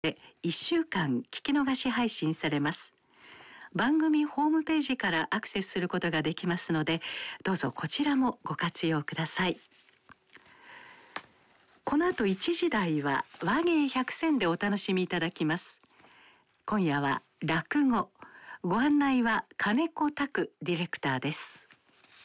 1週間聞き逃し配信されます。番組ホームページからアクセスすることができますので、どうぞこちらもご活用ください。この後1時台は和芸百選でお楽しみいただきます。今夜は落語。ご案内は金子拓ディレクターです。